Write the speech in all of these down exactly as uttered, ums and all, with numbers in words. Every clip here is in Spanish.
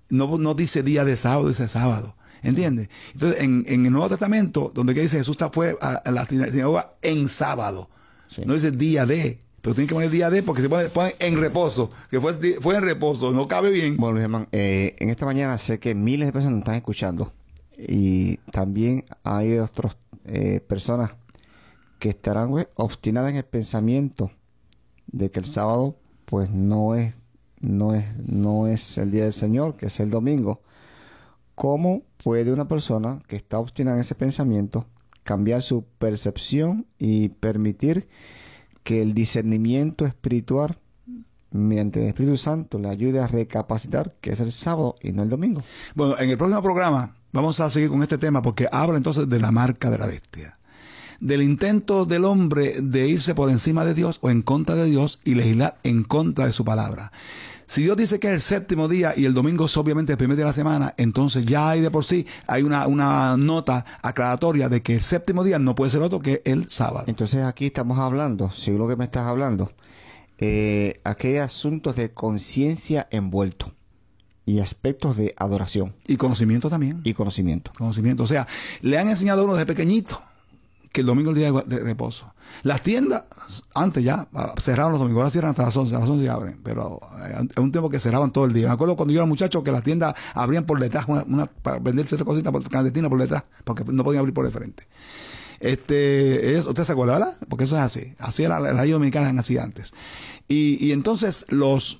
no, no dice día de sábado, dice sábado. ¿Entiendes? Entonces, en, en el Nuevo Testamento, donde que dice Jesús fue a, a la sinagoga en sábado, sí. No dice día de, pero tiene que poner día de porque se pone, pone en reposo, que fue, fue en reposo, no cabe bien. Bueno, Luis Germán, eh, en esta mañana sé que miles de personas nos están escuchando y también hay otras eh, personas que estarán güey, obstinadas en el pensamiento de que el sábado pues no es, no es, no es el día del Señor, que es el domingo. ¿Cómo puede una persona que está obstinada en ese pensamiento cambiar su percepción y permitir que el discernimiento espiritual mediante el Espíritu Santo le ayude a recapacitar que es el sábado y no el domingo? Bueno, en el próximo programa vamos a seguir con este tema porque habla entonces de la marca de la bestia, del intento del hombre de irse por encima de Dios o en contra de Dios y legislar en contra de su palabra. Si Dios dice que es el séptimo día y el domingo es obviamente el primer día de la semana, entonces ya hay de por sí, hay una, una nota aclaratoria de que el séptimo día no puede ser otro que el sábado. Entonces aquí estamos hablando, según lo que me estás hablando, eh, aquí hay asuntos de conciencia envuelto y aspectos de adoración. Y conocimiento también. Y conocimiento. Conocimiento, o sea, le han enseñado a uno desde pequeñito que el domingo es el día de reposo. Las tiendas, antes ya, cerraban los domingos, ahora cierran hasta las once, a las once abren, pero es un tiempo que cerraban todo el día. Me acuerdo cuando yo era muchacho que las tiendas abrían por detrás, una, una, para venderse esa cosita por clandestina por detrás, porque no podían abrir por el frente. Este, es, ¿usted se acuerda, verdad? Porque eso es así. Así era la radio dominicana así antes. Y, y entonces los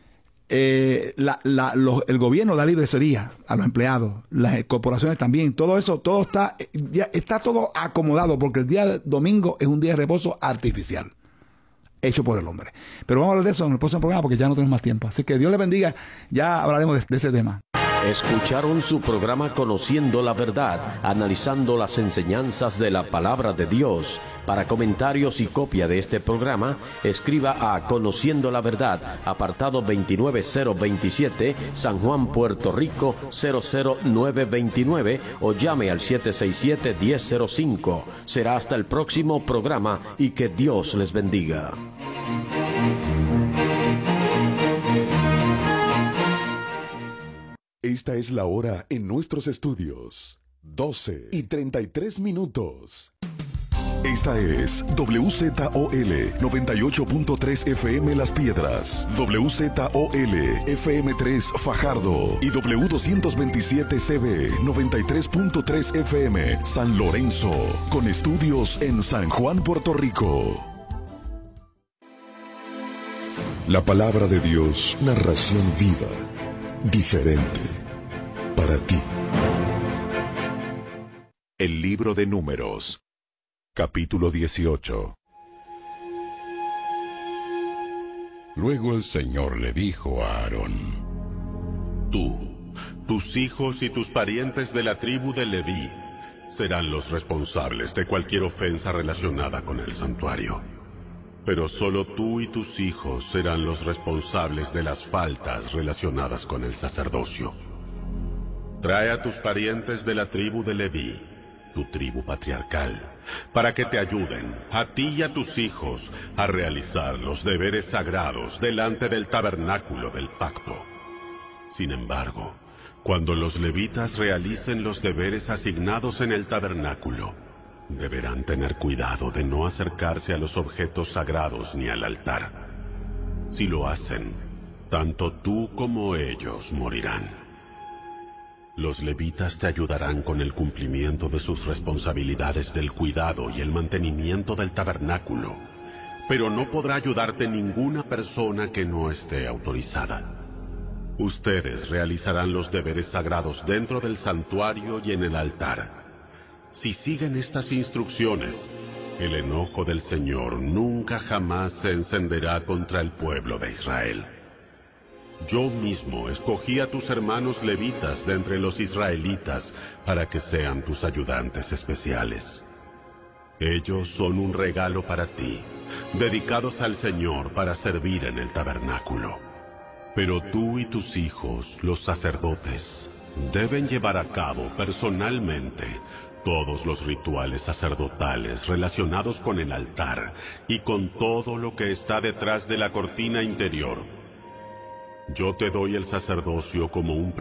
Eh, la, la, los, el gobierno da libre ese día a los empleados, las corporaciones también, todo eso, todo está, ya está todo acomodado porque el día de domingo es un día de reposo artificial, hecho por el hombre. Pero vamos a hablar de eso en el próximo programa porque ya no tenemos más tiempo. Así que Dios le bendiga, ya hablaremos de, de ese tema. Escucharon su programa Conociendo la Verdad, analizando las enseñanzas de la Palabra de Dios. Para comentarios y copia de este programa, escriba a Conociendo la Verdad, apartado veintinueve cero veintisiete, San Juan, Puerto Rico, cero cero nueve veintinueve o llame al siete seis siete, uno cero cero cinco. Será hasta el próximo programa y que Dios les bendiga. Esta es la hora en nuestros estudios. doce y treinta y tres minutos. Esta es W Z O L noventa y ocho punto tres F M Las Piedras, W Z O L F M tres Fajardo y W doscientos veintisiete C B noventa y tres punto tres F M San Lorenzo, con estudios en San Juan, Puerto Rico. La palabra de Dios, narración viva, diferente, para ti. El libro de Números, capítulo dieciocho. Luego el Señor le dijo a Aarón: Tú, tus hijos y tus parientes de la tribu de Leví serán los responsables de cualquier ofensa relacionada con el santuario. Pero solo tú y tus hijos serán los responsables de las faltas relacionadas con el sacerdocio. Trae a tus parientes de la tribu de Leví, tu tribu patriarcal, para que te ayuden, a ti y a tus hijos, a realizar los deberes sagrados delante del tabernáculo del pacto. Sin embargo, cuando los levitas realicen los deberes asignados en el tabernáculo, deberán tener cuidado de no acercarse a los objetos sagrados ni al altar. Si lo hacen, tanto tú como ellos morirán. Los levitas te ayudarán con el cumplimiento de sus responsabilidades del cuidado y el mantenimiento del tabernáculo, pero no podrá ayudarte ninguna persona que no esté autorizada. Ustedes realizarán los deberes sagrados dentro del santuario y en el altar. Si siguen estas instrucciones, el enojo del Señor nunca jamás se encenderá contra el pueblo de Israel. Yo mismo escogí a tus hermanos levitas de entre los israelitas para que sean tus ayudantes especiales. Ellos son un regalo para ti, dedicados al Señor para servir en el tabernáculo. Pero tú y tus hijos, los sacerdotes, deben llevar a cabo personalmente todos los rituales sacerdotales relacionados con el altar y con todo lo que está detrás de la cortina interior. Yo te doy el sacerdocio como un